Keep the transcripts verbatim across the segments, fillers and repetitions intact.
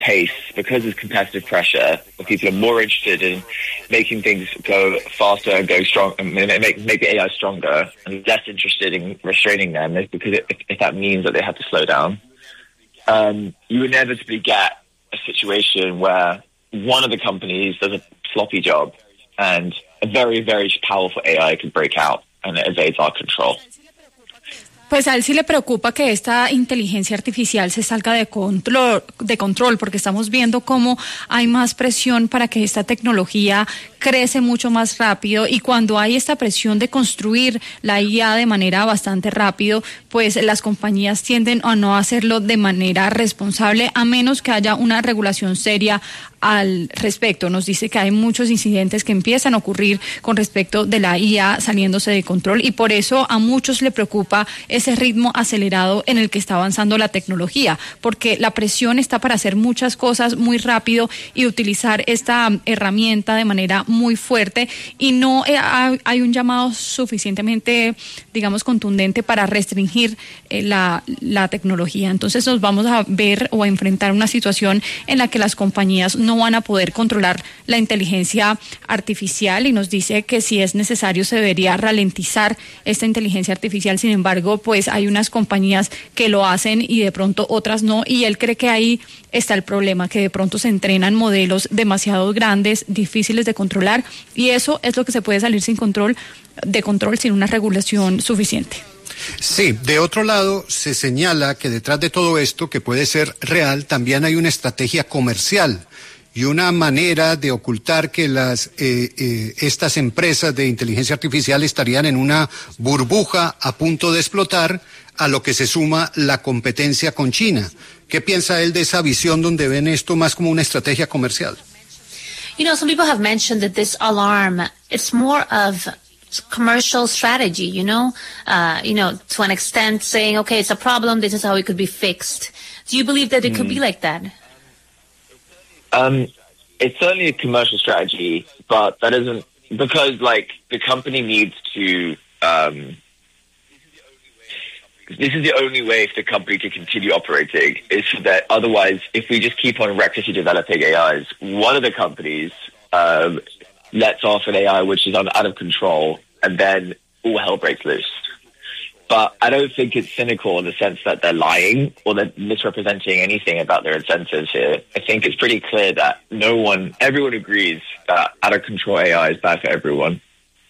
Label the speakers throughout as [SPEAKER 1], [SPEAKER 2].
[SPEAKER 1] pace, because there's competitive pressure, people are more interested in making things go faster and go strong, and make, make the A I stronger, and less interested in restraining them, because if, if that means that they have to slow down, um, you inevitably get a situation where one of the companies does a sloppy job, and a very, very powerful A I could break out, and it evades our control.
[SPEAKER 2] Pues a él sí le preocupa que esta inteligencia artificial se salga de control, de control, porque estamos viendo cómo hay más presión para que esta tecnología crece mucho más rápido, y cuando hay esta presión de construir la I A de manera bastante rápido, pues las compañías tienden a no hacerlo de manera responsable, a menos que haya una regulación seria al respecto. Nos dice que hay muchos incidentes que empiezan a ocurrir con respecto de la I A saliéndose de control, y por eso a muchos le preocupa ese ritmo acelerado en el que está avanzando la tecnología, porque la presión está para hacer muchas cosas muy rápido y utilizar esta herramienta de manera muy fuerte, y no hay un llamado suficientemente, digamos, contundente para restringir eh, la, la tecnología. Entonces nos vamos a ver o a enfrentar una situación en la que las compañías no van a poder controlar la inteligencia artificial, y nos dice que si es necesario se debería ralentizar esta inteligencia artificial. Sin embargo, pues hay unas compañías que lo hacen y de pronto otras no, y él cree que ahí está el problema, que de pronto se entrenan modelos demasiado grandes, difíciles de controlar, y eso es lo que se puede salir sin control, de control sin una regulación suficiente.
[SPEAKER 3] Sí, de otro lado se señala que detrás de todo esto, que puede ser real, también hay una estrategia comercial y una manera de ocultar que las eh, eh, estas empresas de inteligencia artificial estarían en una burbuja a punto de explotar, a lo que se suma la competencia con China. ¿Qué piensa él de esa visión donde ven esto más como una estrategia comercial?
[SPEAKER 4] You know, some people have mentioned that this alarm, it's more of commercial strategy, you know, uh, you know, to an extent saying, okay, it's a problem, this is how it could be fixed. Do you believe that it mm. could be like that?
[SPEAKER 1] Um, it's certainly a commercial strategy, but that isn't, because like the company needs to, um, this is the only way for the company to continue operating, is that otherwise, if we just keep on recklessly developing A Is, one of the companies um, lets off an A I which is out of control, and then all hell breaks loose. But I don't think it's cynical in the sense that they're lying or they're misrepresenting anything about their incentives here. I think it's pretty clear that no one, everyone agrees that out of control A I is bad for everyone.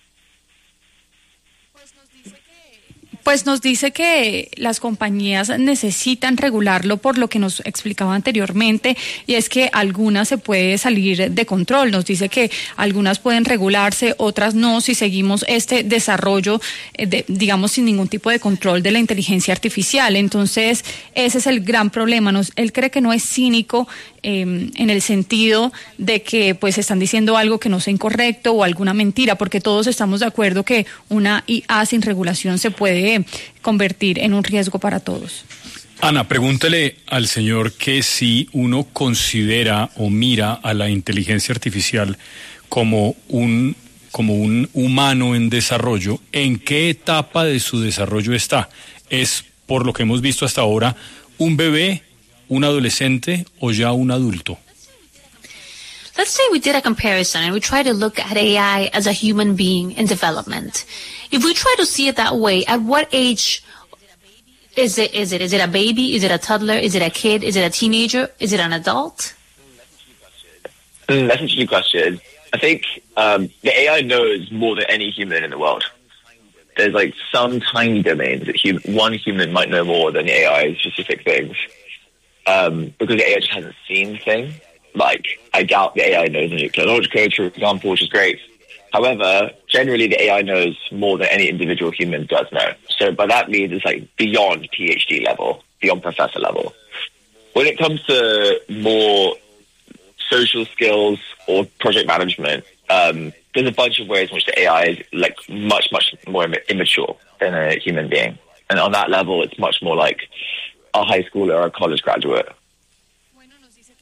[SPEAKER 2] Pues nos dice que las compañías necesitan regularlo por lo que nos explicaba anteriormente, y es que algunas se puede salir de control. Nos dice que algunas pueden regularse, otras no, si seguimos este desarrollo, de, digamos, sin ningún tipo de control de la inteligencia artificial. Entonces, ese es el gran problema. Nos, él cree que no es cínico eh, en el sentido de que pues están diciendo algo que no sea incorrecto o alguna mentira, porque todos estamos de acuerdo que una I A sin regulación se puede convertir en un riesgo para todos.
[SPEAKER 5] Ana, pregúntele al señor que si uno considera o mira a la inteligencia artificial como un, como un humano en desarrollo, ¿en qué etapa de su desarrollo está? ¿Es, por lo que hemos visto hasta ahora, un bebé, un adolescente o ya un adulto?
[SPEAKER 4] Let's say we did a comparison and we try to look at A I as a human being in development. If we try to see it that way, at what age is it? Is it? Is it a baby? Is it a toddler? Is it a kid? Is it a teenager? Is it an adult?
[SPEAKER 1] Mm, that's a tricky question. I think um, the A I knows more than any human in the world. There's like some tiny domains that hum- one human might know more than the A I specific things, um, because the A I just hasn't seen the thing. Like, I doubt the A I knows the nuclear launch code, for example, which is great. However, generally the A I knows more than any individual human does know. So by that means it's like beyond PhD level, beyond professor level. When it comes to more social skills or project management, um, there's a bunch of ways in which the A I is like much, much more immature than a human being. And on that level, it's much more like a high schooler or a college graduate.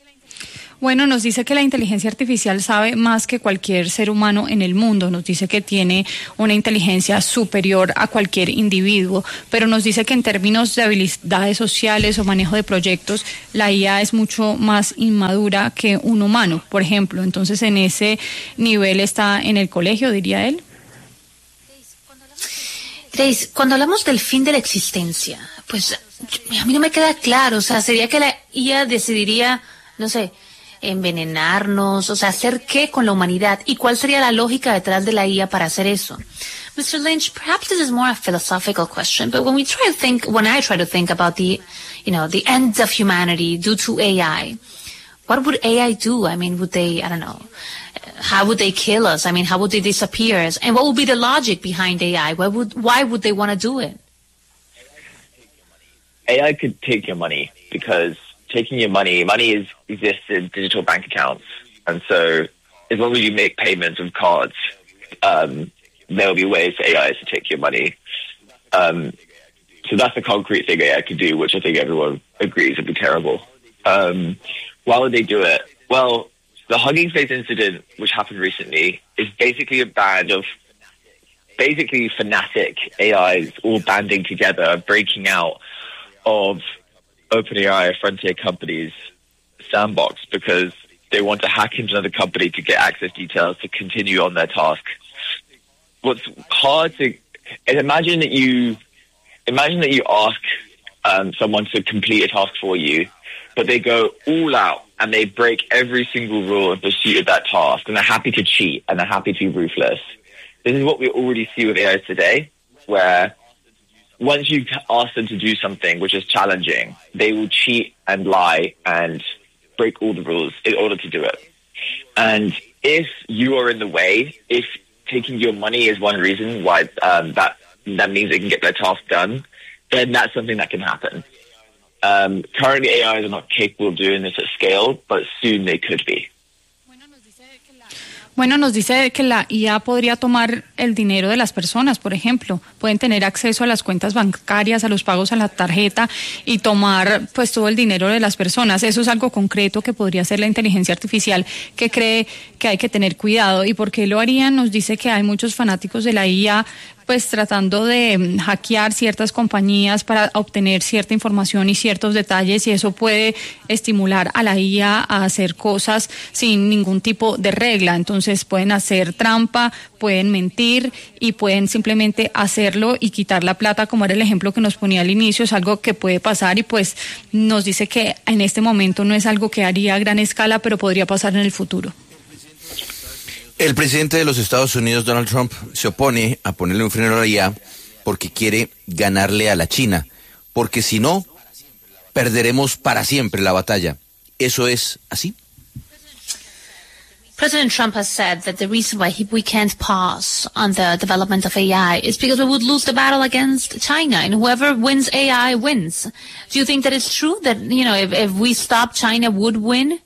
[SPEAKER 2] Bueno, nos dice que la inteligencia artificial sabe más que cualquier ser humano en el mundo, nos dice que tiene una inteligencia superior a cualquier individuo, pero nos dice que en términos de habilidades sociales o manejo de proyectos, la I A es mucho más inmadura que un humano, por ejemplo. Entonces, en ese nivel está en el colegio, diría él.
[SPEAKER 4] Grace, cuando hablamos del fin de la existencia, pues a mí no me queda claro, o sea, sería que la I A decidiría, no sé, envenenarnos, o sea, ¿hacer qué con la humanidad? ¿Y cuál sería la lógica detrás de la I A para hacer eso? mister Lynch, perhaps this is more a philosophical question, but when we try to think, when I try to think about the, you know, the end of humanity due to A I, what would A I do? I mean, would they, I don't know, how would they kill us? I mean, how would they disappear? And what would be the logic behind A I? Why would, why would they want to do it?
[SPEAKER 1] A I could take your money because taking your money, money is exists in digital bank accounts. And so as long as you make payments with cards, um, there will be ways for A Is to take your money. Um, so that's the concrete thing A I could do, which I think everyone agrees would be terrible. Um, why would they do it? Well, the Hugging Face incident, which happened recently, is basically a band of basically fanatic A Is all banding together, breaking out of OpenAI, a frontier company's sandbox, because they want to hack into another company to get access details to continue on their task. What's hard to is imagine that you imagine that you ask um, someone to complete a task for you, but they go all out and they break every single rule in pursuit of that task, and they're happy to cheat and they're happy to be ruthless. This is what we already see with A Is today, where once you ask them to do something which is challenging, they will cheat and lie and break all the rules in order to do it. And if you are in the way, if taking your money is one reason why um, that that means they can get their task done, then that's something that can happen. Um, currently, A Is are not capable of doing this at scale, but soon they could be.
[SPEAKER 2] Bueno, nos dice que la I A podría tomar el dinero de las personas, por ejemplo. Pueden tener acceso a las cuentas bancarias, a los pagos a la tarjeta y tomar pues todo el dinero de las personas. Eso es algo concreto que podría hacer la inteligencia artificial, que cree que hay que tener cuidado. ¿Y por qué lo harían? Nos dice que hay muchos fanáticos de la I A pues tratando de hackear ciertas compañías para obtener cierta información y ciertos detalles, y eso puede estimular a la I A a hacer cosas sin ningún tipo de regla. Entonces pueden hacer trampa, pueden mentir y pueden simplemente hacerlo y quitar la plata, como era el ejemplo que nos ponía al inicio. Es algo que puede pasar y pues nos dice que en este momento no es algo que haría a gran escala, pero podría pasar en el futuro.
[SPEAKER 6] El presidente de los Estados Unidos, Donald Trump, se opone a ponerle un freno a la I A porque quiere ganarle a la China, porque si no, perderemos para siempre la batalla. ¿Eso es así?
[SPEAKER 4] President Trump has said that the reason why he, we can't pause on the development of A I is because we would lose the battle against China, and whoever wins A I wins. Do you think that it's true that, you know, if, if we stop, China would win?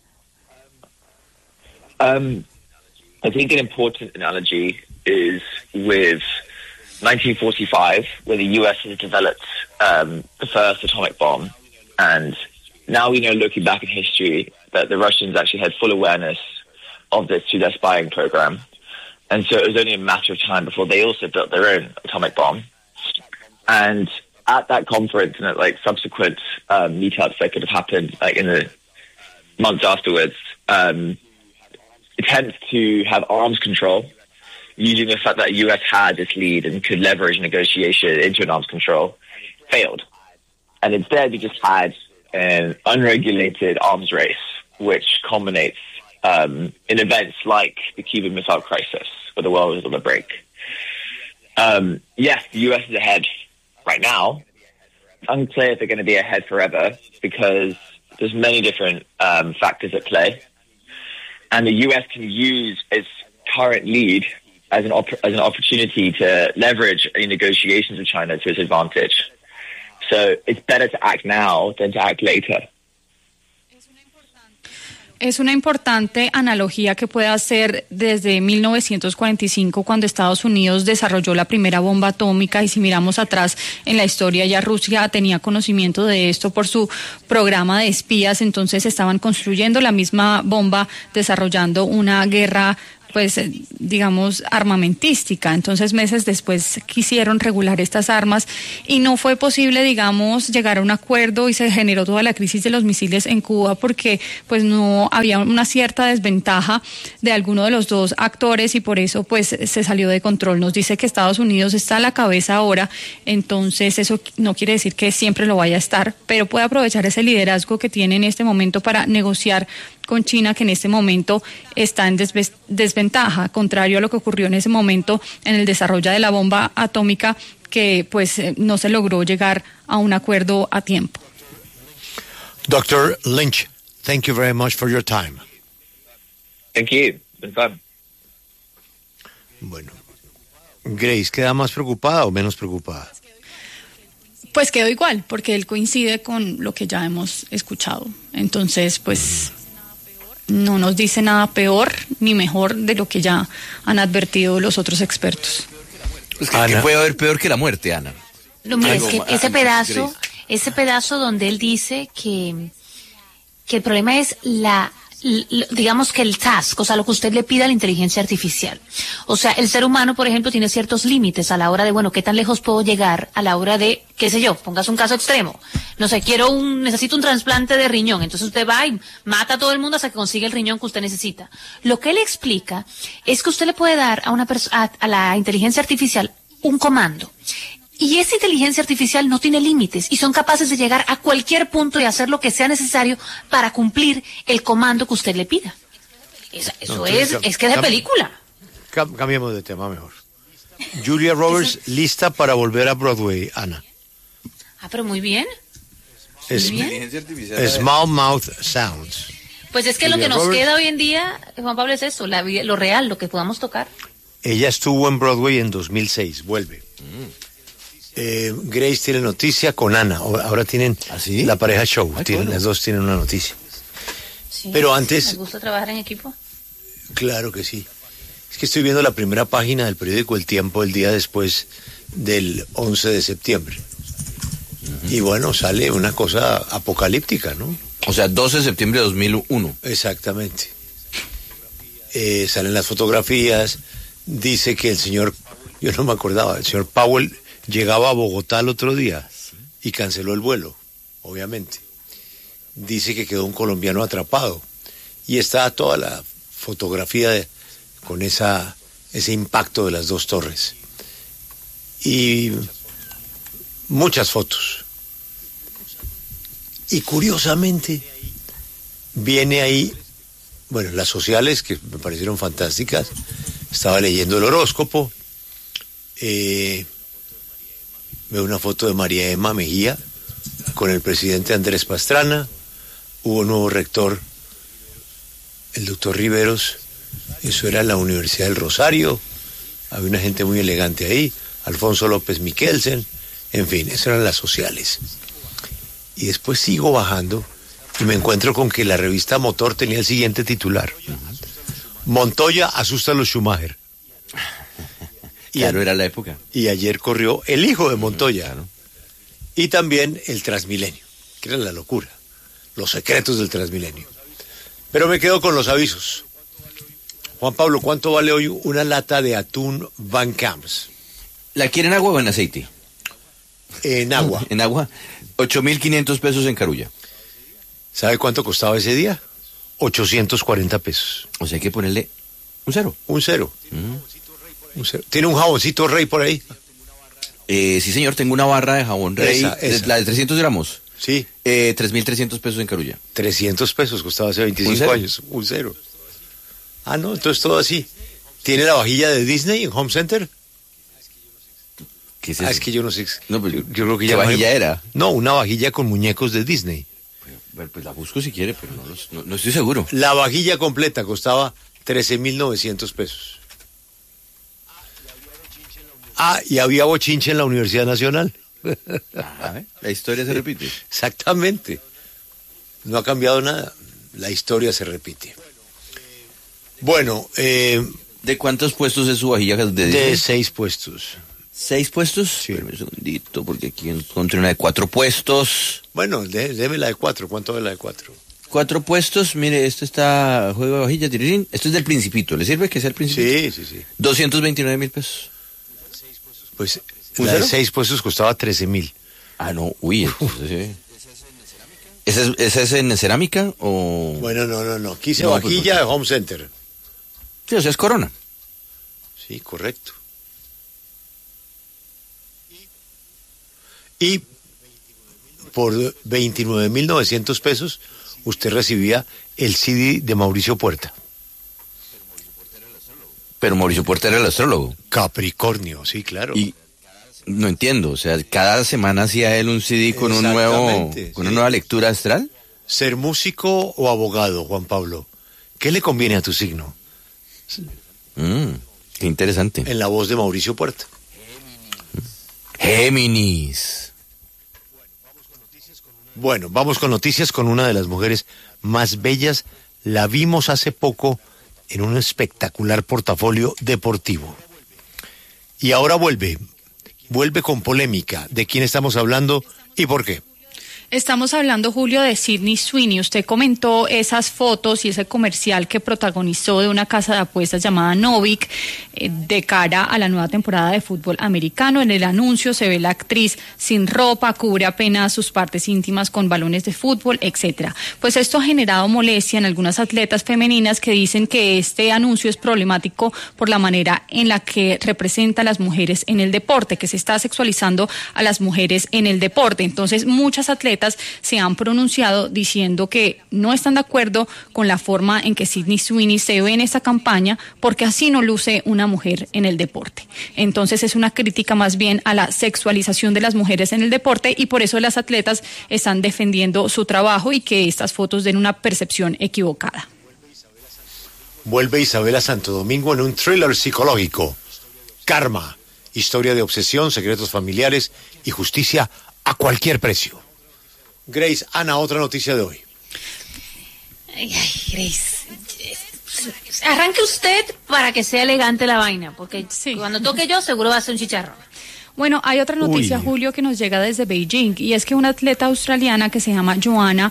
[SPEAKER 1] Um... I think an important analogy is with nineteen forty-five, where the U S has developed um, the first atomic bomb. And now we know, looking back in history, that the Russians actually had full awareness of this through their spying program. And so it was only a matter of time before they also built their own atomic bomb. And at that conference and at like subsequent um, meetups that could have happened like in the months afterwards, um, attempts to have arms control, using the fact that the U S had this lead and could leverage negotiation into an arms control, failed. And instead, we just had an unregulated arms race, which culminates um, in events like the Cuban Missile Crisis, where the world was on the brink. Um, yes, the U S is ahead right now. It's unclear if they're going to be ahead forever, because there's many different um, factors at play. And the U S can use its current lead as an op- as an opportunity to leverage any negotiations with China to its advantage. So it's better to act now than to act later.
[SPEAKER 2] Es una importante analogía que puede hacer desde mil novecientos cuarenta y cinco, cuando Estados Unidos desarrolló la primera bomba atómica, y si miramos atrás en la historia, ya Rusia tenía conocimiento de esto por su programa de espías, entonces estaban construyendo la misma bomba, desarrollando una guerra, pues digamos armamentística. Entonces meses después quisieron regular estas armas y no fue posible, digamos, llegar a un acuerdo, y se generó toda la crisis de los misiles en Cuba porque pues no había una cierta desventaja de alguno de los dos actores, y por eso pues se salió de control. Nos dice que Estados Unidos está a la cabeza ahora, entonces eso no quiere decir que siempre lo vaya a estar, pero puede aprovechar ese liderazgo que tiene en este momento para negociar con China, que en este momento está en desventaja, contrario a lo que ocurrió en ese momento en el desarrollo de la bomba atómica, que pues no se logró llegar a un acuerdo a tiempo.
[SPEAKER 7] doctor Lynch, thank you very much for your time.
[SPEAKER 1] Thank you. It's been fun.
[SPEAKER 7] Bueno, Grace, ¿queda más preocupada o menos preocupada?
[SPEAKER 2] Pues quedó igual, porque él coincide con lo que ya hemos escuchado. Entonces, pues no nos dice nada peor ni mejor de lo que ya han advertido los otros expertos.
[SPEAKER 6] Pues que, que puede haber peor que la muerte, Ana.
[SPEAKER 4] No, mira, es
[SPEAKER 6] Algo
[SPEAKER 4] que
[SPEAKER 6] más-
[SPEAKER 4] ese
[SPEAKER 6] antes,
[SPEAKER 4] pedazo,
[SPEAKER 6] Grace.
[SPEAKER 4] ese pedazo donde él dice que, que el problema es la, l- digamos que el task, o sea, lo que usted le pide a la inteligencia artificial. O sea, el ser humano, por ejemplo, tiene ciertos límites a la hora de, bueno, ¿qué tan lejos puedo llegar a la hora de, qué sé yo, pongas un caso extremo? No sé, quiero un, necesito un trasplante de riñón. Entonces usted va y mata a todo el mundo hasta que consigue el riñón que usted necesita. Lo que él explica es que usted le puede dar a una persona, a la inteligencia artificial un comando. Y esa inteligencia artificial no tiene límites y son capaces de llegar a cualquier punto y hacer lo que sea necesario para cumplir el comando que usted le pida. Esa- eso
[SPEAKER 7] No,
[SPEAKER 4] es,
[SPEAKER 7] entonces,
[SPEAKER 4] es que es de
[SPEAKER 7] cam-
[SPEAKER 4] película.
[SPEAKER 7] Cam- cambiemos de tema mejor. Julia Roberts, lista para volver a Broadway, Ana.
[SPEAKER 4] Ah, pero muy bien.
[SPEAKER 7] Es,
[SPEAKER 4] Muy bien.
[SPEAKER 6] Inteligencia artificial.
[SPEAKER 7] Small Mouth Sounds.
[SPEAKER 4] Pues es que lo
[SPEAKER 7] Julia
[SPEAKER 4] que nos
[SPEAKER 7] Roberts.
[SPEAKER 4] queda hoy en día, Juan Pablo, es eso, la, vi- lo real, lo que podamos tocar.
[SPEAKER 7] Ella estuvo en Broadway en dos mil seis, vuelve. Eh, Grace tiene noticia con Ana. O- Ahora tienen
[SPEAKER 6] ¿Ah, sí?
[SPEAKER 7] la pareja show.
[SPEAKER 6] Ay, qué
[SPEAKER 7] Tienen,
[SPEAKER 6] bueno.
[SPEAKER 7] Las dos tienen una noticia.
[SPEAKER 4] Sí.
[SPEAKER 7] Pero antes-
[SPEAKER 4] ¿Les gusta trabajar en equipo?
[SPEAKER 7] Claro que sí. Es que estoy viendo la primera página del periódico El Tiempo el día después del once de septiembre. Y bueno, sale una cosa apocalíptica, ¿no?
[SPEAKER 6] O sea, doce de septiembre de dos mil uno.
[SPEAKER 7] Exactamente. Eh, salen las fotografías, dice que el señor, yo no me acordaba, el señor Powell llegaba a Bogotá el otro día y canceló el vuelo, obviamente. Dice que quedó un colombiano atrapado y está toda la fotografía de- con esa, ese impacto de las dos torres. Y muchas fotos. Y curiosamente viene ahí, bueno, las sociales que me parecieron fantásticas. Estaba leyendo el horóscopo. Eh, veo una foto de María Emma Mejía con el presidente Andrés Pastrana. Hubo nuevo rector, el doctor Riveros. Eso era la Universidad del Rosario. Había una gente muy elegante ahí. Alfonso López Miquelsen. En fin, esas eran las sociales. Y después sigo bajando y me encuentro con que la revista Motor tenía el siguiente titular. Montoya asusta a los Schumacher. Y,
[SPEAKER 6] Claro,
[SPEAKER 7] a-
[SPEAKER 6] era la época.
[SPEAKER 7] y ayer corrió el hijo de Montoya.
[SPEAKER 6] Claro.
[SPEAKER 7] Y también el Transmilenio, que era la locura. Los secretos del Transmilenio. Pero me quedo con los avisos. Juan Pablo, ¿cuánto vale hoy una lata de atún Van Camps?
[SPEAKER 6] ¿La quieren agua o en aceite?
[SPEAKER 7] En agua.
[SPEAKER 6] En agua. ocho mil quinientos pesos en Carulla.
[SPEAKER 7] ¿Sabe cuánto costaba ese día? ochocientos cuarenta pesos.
[SPEAKER 6] O sea, hay que ponerle un cero.
[SPEAKER 7] Un cero.
[SPEAKER 6] Mm.
[SPEAKER 7] Un cero. ¿Tiene un jaboncito Rey por ahí?
[SPEAKER 6] Eh, sí, señor, tengo una barra de jabón Rey,
[SPEAKER 7] Esa,
[SPEAKER 6] de-
[SPEAKER 7] esa.
[SPEAKER 6] la de trescientos gramos.
[SPEAKER 7] Sí.
[SPEAKER 6] Eh, tres mil trescientos pesos en Carulla.
[SPEAKER 7] trescientos pesos costaba hace veinticinco
[SPEAKER 6] cero.
[SPEAKER 7] años. Un cero. Ah, no, entonces todo así. ¿Tiene la vajilla de Disney en Home Center?
[SPEAKER 6] ¿Qué es
[SPEAKER 7] Ah,
[SPEAKER 6] eso?
[SPEAKER 7] es que yo no sé.
[SPEAKER 6] No, pero
[SPEAKER 7] yo, yo creo que
[SPEAKER 6] ¿qué
[SPEAKER 7] ya
[SPEAKER 6] vajilla era?
[SPEAKER 7] No, una vajilla con muñecos de Disney.
[SPEAKER 6] Bueno, pues la busco si quiere, pero no, los- no, no estoy seguro.
[SPEAKER 7] La vajilla completa costaba trece mil novecientos pesos. Ah, y había bochinche en la Universidad Nacional.
[SPEAKER 6] A ver, la historia se repite.
[SPEAKER 7] Exactamente. No ha cambiado nada. la historia se repite. Bueno, eh,
[SPEAKER 6] ¿de cuántos puestos es su vajilla de
[SPEAKER 7] de
[SPEAKER 6] Disney?
[SPEAKER 7] seis puestos.
[SPEAKER 6] ¿Seis puestos?
[SPEAKER 7] Sí.
[SPEAKER 6] Espérame un segundito, porque aquí encontré una de cuatro puestos.
[SPEAKER 7] Bueno, de- deme la de cuatro. ¿Cuánto es la de cuatro?
[SPEAKER 6] Cuatro puestos, mire, esto está, juego de vajilla, tirirín. Esto es del Principito, ¿le sirve que sea el Principito?
[SPEAKER 7] Sí, sí, sí.
[SPEAKER 6] doscientos veintinueve mil pesos.
[SPEAKER 7] Pues
[SPEAKER 6] ¿Un
[SPEAKER 7] la de
[SPEAKER 6] cero?
[SPEAKER 7] seis puestos costaba trece mil.
[SPEAKER 6] Ah, no, uy, entonces, sí. ¿Esa es, ¿Esa es en cerámica o...?
[SPEAKER 7] Bueno, no, no, no. Quise
[SPEAKER 6] No, pues,
[SPEAKER 7] vajilla
[SPEAKER 6] pues,
[SPEAKER 7] de Home Center.
[SPEAKER 6] Sí, o sea, es Corona.
[SPEAKER 7] Sí, correcto. Y por veintinueve mil novecientos pesos usted recibía el C D de Mauricio Puerta.
[SPEAKER 6] Pero Mauricio Puerta era el astrólogo.
[SPEAKER 7] Capricornio, sí, claro.
[SPEAKER 6] Y no entiendo, o sea, cada semana hacía él un C D con un nuevo,
[SPEAKER 7] Exactamente,
[SPEAKER 6] con
[SPEAKER 7] sí.
[SPEAKER 6] una nueva lectura astral.
[SPEAKER 7] Ser músico o abogado, Juan Pablo. ¿Qué le conviene a tu signo?
[SPEAKER 6] Mm, qué interesante.
[SPEAKER 7] En la voz de Mauricio Puerta.
[SPEAKER 6] Géminis.
[SPEAKER 7] Bueno, vamos con noticias con una de las mujeres más bellas. La vimos hace poco en un espectacular portafolio deportivo. Y ahora vuelve, vuelve con polémica. ¿De quién estamos hablando y por qué?
[SPEAKER 2] Estamos hablando, Julio, de Sydney Sweeney. Usted comentó esas fotos y ese comercial que protagonizó de una casa de apuestas llamada Novik eh, de cara a la nueva temporada de fútbol americano. En el anuncio se ve la actriz sin ropa, cubre apenas sus partes íntimas con balones de fútbol, etcétera. Pues esto ha generado molestia en algunas atletas femeninas que dicen que este anuncio es problemático por la manera en la que representa a las mujeres en el deporte, que se está sexualizando a las mujeres en el deporte. Entonces, muchas atletas se han pronunciado diciendo que no están de acuerdo con la forma en que Sydney Sweeney se ve en esta campaña, porque así no luce una mujer en el deporte. Entonces es una crítica más bien a la sexualización de las mujeres en el deporte, y por eso las atletas están defendiendo su trabajo y que estas fotos den una percepción equivocada.
[SPEAKER 7] Vuelve Isabela Santo Domingo en un thriller psicológico. Karma, historia de obsesión, secretos familiares y justicia a cualquier precio. Grace, Ana, otra noticia de hoy.
[SPEAKER 4] Ay, ay, Grace. Arranque usted para que sea elegante la vaina, porque
[SPEAKER 2] Sí.
[SPEAKER 4] cuando toque yo seguro va a ser un chicharrón.
[SPEAKER 2] Bueno, hay otra noticia,
[SPEAKER 7] Uy.
[SPEAKER 2] Julio, que nos llega desde Beijing, y es que una atleta australiana que se llama Joanna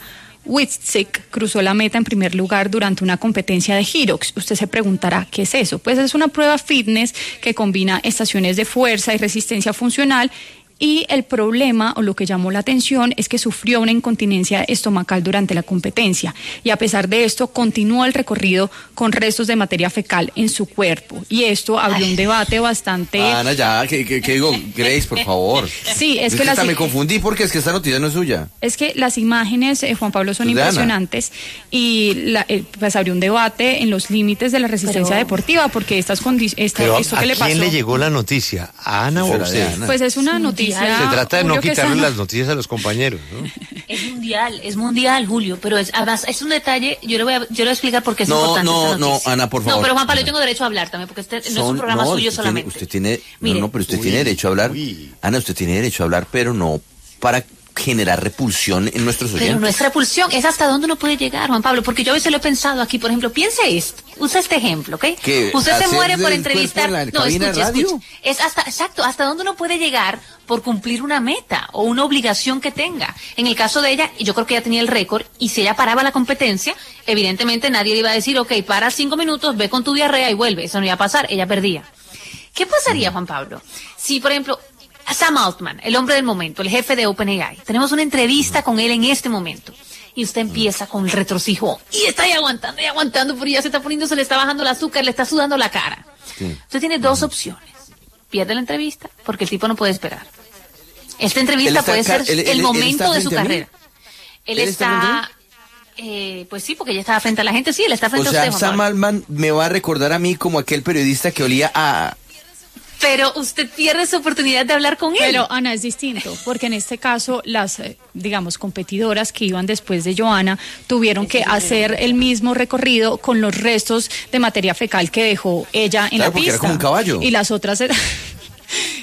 [SPEAKER 2] Witzik cruzó la meta en primer lugar durante una competencia de Hyrox. Usted se preguntará, ¿qué es eso? Pues es una prueba fitness que combina estaciones de fuerza y resistencia funcional. Y el problema, o lo que llamó la atención, es que sufrió una incontinencia estomacal durante la competencia. Y a pesar de esto, continuó el recorrido con restos de materia fecal en su cuerpo. Y esto abrió un debate bastante...
[SPEAKER 6] Ana, ya, que, que, que digo, Grace, por favor.
[SPEAKER 2] Sí, es
[SPEAKER 6] Es
[SPEAKER 2] que
[SPEAKER 6] que
[SPEAKER 2] las...
[SPEAKER 6] hasta me confundí porque es que esta noticia no es suya.
[SPEAKER 2] Es que las imágenes, eh, Juan Pablo, son
[SPEAKER 6] Pues de Ana.
[SPEAKER 2] impresionantes, y la, eh, pues abrió un debate en los límites de la resistencia
[SPEAKER 4] Pero-
[SPEAKER 2] deportiva, porque estas condi- esta,
[SPEAKER 7] Pero,
[SPEAKER 2] esto
[SPEAKER 7] ¿a
[SPEAKER 2] que le
[SPEAKER 7] quién
[SPEAKER 2] pasó...
[SPEAKER 7] le llegó la noticia? ¿A Ana o a
[SPEAKER 6] Será de
[SPEAKER 7] usted?
[SPEAKER 6] Ana.
[SPEAKER 2] Pues es una
[SPEAKER 4] Es
[SPEAKER 2] noticia...
[SPEAKER 4] mundial.
[SPEAKER 7] Se trata de no
[SPEAKER 2] Julio, que
[SPEAKER 7] quitarle
[SPEAKER 2] está-
[SPEAKER 7] las noticias a los compañeros, ¿no?
[SPEAKER 4] Es mundial, es mundial, Julio, pero es, además es un detalle, yo le voy a, yo le voy a explicar por qué es
[SPEAKER 6] No,
[SPEAKER 4] importante
[SPEAKER 6] no,
[SPEAKER 4] esta
[SPEAKER 6] no,
[SPEAKER 4] noticia.
[SPEAKER 6] Ana, por favor.
[SPEAKER 4] No, pero Juan Pablo, yo
[SPEAKER 6] Ana.
[SPEAKER 4] tengo derecho a hablar también, porque este no es
[SPEAKER 6] Son-
[SPEAKER 4] un programa
[SPEAKER 6] no,
[SPEAKER 4] suyo
[SPEAKER 6] usted
[SPEAKER 4] solamente.
[SPEAKER 6] Tiene, usted tiene,
[SPEAKER 4] Mire,
[SPEAKER 6] no, no, pero usted
[SPEAKER 7] uy,
[SPEAKER 6] tiene derecho a hablar.
[SPEAKER 7] uy.
[SPEAKER 6] Ana, usted tiene derecho a hablar, pero no para generar repulsión en nuestros oyentes.
[SPEAKER 4] Pero no es repulsión, es hasta dónde uno puede llegar, Juan Pablo, porque yo a veces lo he pensado aquí, por ejemplo, piense esto, usa este ejemplo, ¿ok?
[SPEAKER 6] ¿Qué?
[SPEAKER 4] Usted se
[SPEAKER 6] ¿Hacer
[SPEAKER 4] muere por
[SPEAKER 6] del
[SPEAKER 4] entrevistar,
[SPEAKER 6] cuerpo en la
[SPEAKER 4] no,
[SPEAKER 6] cabina de
[SPEAKER 4] escuche,
[SPEAKER 6] radio?
[SPEAKER 4] escuche, es hasta, exacto, hasta dónde uno puede llegar por cumplir una meta o una obligación que tenga. En el caso de ella, yo creo que ella tenía el récord, y si ella paraba la competencia, evidentemente nadie le iba a decir, ok, para cinco minutos, ve con tu diarrea y vuelve, eso no iba a pasar, ella perdía. ¿Qué pasaría, Juan Pablo, si, por ejemplo, Sam Altman, el hombre del momento, el jefe de OpenAI, tenemos una entrevista con él en este momento, y usted empieza con el retrocijo, y está ahí aguantando y aguantando, pero ya se está poniendo, se le está bajando el azúcar, le está sudando la cara.
[SPEAKER 6] Sí.
[SPEAKER 4] Usted tiene dos opciones. Pierde la entrevista, porque el tipo no puede esperar. Esta
[SPEAKER 6] Él
[SPEAKER 4] entrevista
[SPEAKER 6] está
[SPEAKER 4] puede
[SPEAKER 6] acá-
[SPEAKER 4] ser
[SPEAKER 6] él- él-
[SPEAKER 4] el
[SPEAKER 6] él
[SPEAKER 4] momento
[SPEAKER 6] está
[SPEAKER 4] de su
[SPEAKER 6] frente a mí.
[SPEAKER 4] carrera. Él,
[SPEAKER 6] ¿Él está frente a
[SPEAKER 4] está... Eh, pues sí, porque ella estaba frente a la gente, sí, él está frente
[SPEAKER 6] O
[SPEAKER 4] a
[SPEAKER 6] sea,
[SPEAKER 4] usted, Juan
[SPEAKER 6] Sam
[SPEAKER 4] Pablo.
[SPEAKER 6] Altman me va a recordar a mí como aquel periodista que olía a...
[SPEAKER 4] Pero usted pierde su oportunidad de hablar con él.
[SPEAKER 2] Pero, Ana, es distinto, porque en este caso las, eh, digamos, competidoras que iban después de Joana tuvieron que hacer el mismo recorrido con los restos de materia fecal que dejó ella en
[SPEAKER 6] Claro,
[SPEAKER 2] la
[SPEAKER 6] porque
[SPEAKER 2] pista.
[SPEAKER 6] era como un caballo.
[SPEAKER 2] Y las otras...